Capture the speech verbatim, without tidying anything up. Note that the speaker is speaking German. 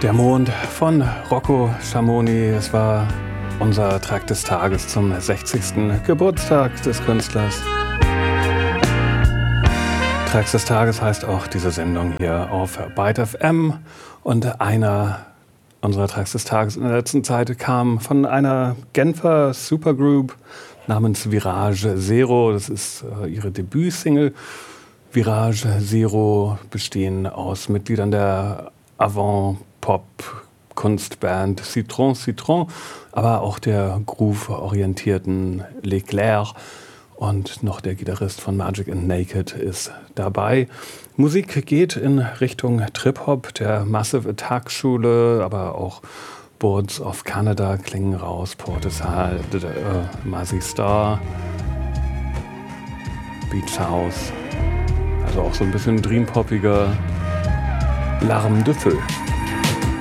Der Mond von Rocco Schamoni. Es war unser Track des Tages zum sechzigsten Geburtstag des Künstlers. Tracks des Tages heißt auch diese Sendung hier auf Byte F M. Und einer unserer Tracks des Tages in der letzten Zeit kam von einer Genfer Supergroup namens Virage Zero. Das ist äh, ihre Debütsingle. Virage Zero bestehen aus Mitgliedern der Avant-Pop-Kunstband Citron Citron, aber auch der groove-orientierten Leclerc und noch der Gitarrist von Magic and Naked ist dabei. Musik geht in Richtung Trip-Hop, der Massive Attack Schule, aber auch Boards of Canada klingen raus, Portishead, äh, Mazzy Star, Beach House, also auch so ein bisschen dreampoppiger L'Arme de Feu.